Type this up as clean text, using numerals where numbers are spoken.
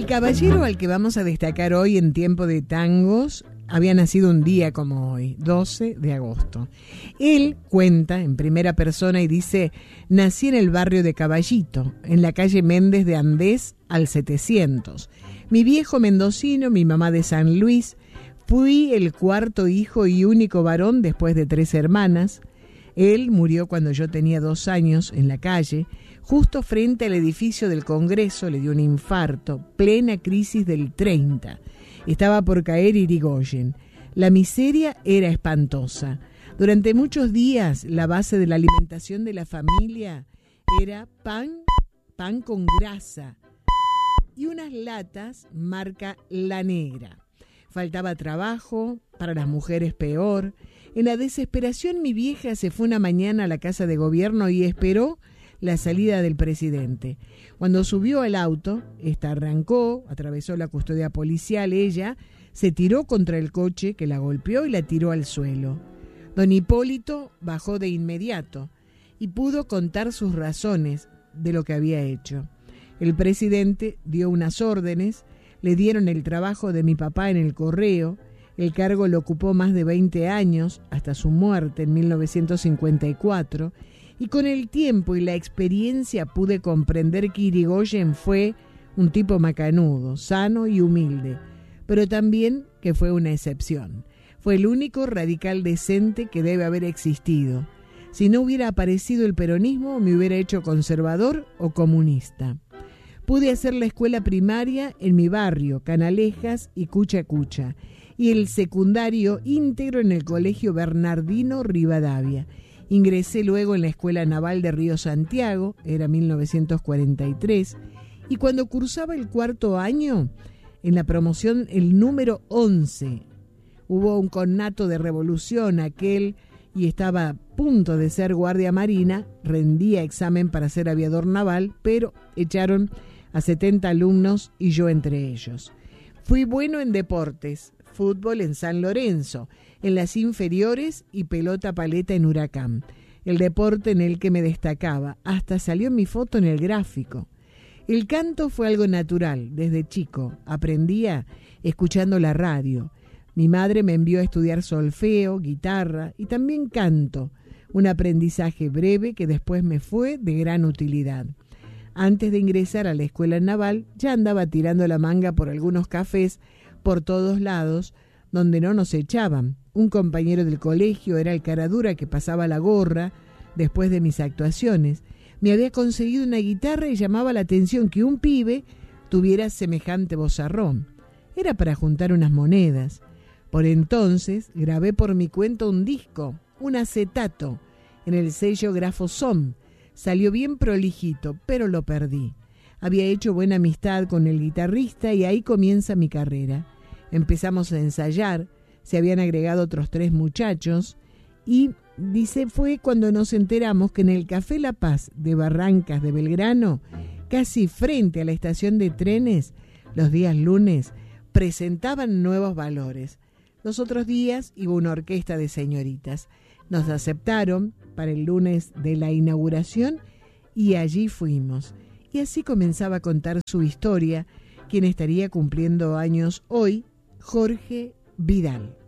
caballero al que vamos a destacar hoy en Tiempo de Tangos había nacido un día como hoy, 12 de agosto. Él cuenta en primera persona y dice: nací en el barrio de Caballito, en la calle Méndez de Andés al 700. Mi viejo mendocino, mi mamá de San Luis. Fui el cuarto hijo y único varón después de 3 hermanas. Él murió cuando yo tenía 2 años en la calle, justo frente al edificio del Congreso. Le dio un infarto, plena crisis del 30. Estaba por caer Irigoyen. La miseria era espantosa. Durante muchos días la base de la alimentación de la familia era pan con grasa y unas latas marca La Negra. Faltaba trabajo, para las mujeres peor. En la desesperación mi vieja se fue una mañana a la casa de gobierno y esperó la salida del presidente. Cuando subió al auto, esta arrancó, atravesó la custodia policial, ella se tiró contra el coche que la golpeó y la tiró al suelo. Don Hipólito bajó de inmediato y pudo contar sus razones de lo que había hecho. El presidente dio unas órdenes, le dieron el trabajo de mi papá en el correo. El cargo lo ocupó más de 20 años, hasta su muerte en 1954, y con el tiempo y la experiencia pude comprender que Irigoyen fue un tipo macanudo, sano y humilde, pero también que fue una excepción. Fue el único radical decente que debe haber existido. Si no hubiera aparecido el peronismo, me hubiera hecho conservador o comunista. Pude hacer la escuela primaria en mi barrio, Canalejas y Cucha Cucha, y el secundario íntegro en el Colegio Bernardino Rivadavia. Ingresé luego en la Escuela Naval de Río Santiago, era 1943, y cuando cursaba el 4º año, en la promoción el número 11, hubo un conato de revolución y estaba a punto de ser guardia marina, rendía examen para ser aviador naval, pero echaron a 70 alumnos y yo entre ellos. Fui bueno en deportes, fútbol en San Lorenzo, en las inferiores y pelota paleta en Huracán, el deporte en el que me destacaba, hasta salió mi foto en el gráfico. El canto fue algo natural, desde chico, aprendía escuchando la radio. Mi madre me envió a estudiar solfeo, guitarra y también canto, un aprendizaje breve que después me fue de gran utilidad. Antes de ingresar a la escuela naval, ya andaba tirando la manga por algunos cafés por todos lados, donde no nos echaban. Un compañero del colegio era el caradura que pasaba la gorra después de mis actuaciones. Me había conseguido una guitarra y llamaba la atención que un pibe tuviera semejante vozarrón. Era para juntar unas monedas. Por entonces grabé por mi cuenta un disco, un acetato, en el sello Grafosom. Salió bien prolijito, pero lo perdí. Había hecho buena amistad con el guitarrista y ahí comienza mi carrera. Empezamos a ensayar, se habían agregado otros 3 muchachos y, dice, fue cuando nos enteramos que en el Café La Paz de Barrancas de Belgrano, casi frente a la estación de trenes, los días lunes, presentaban Nuevos Valores. Los otros días iba una orquesta de señoritas. Nos aceptaron para el lunes de la inauguración y allí fuimos. Y así comenzaba a contar su historia, quien estaría cumpliendo años hoy, Jorge Vidal.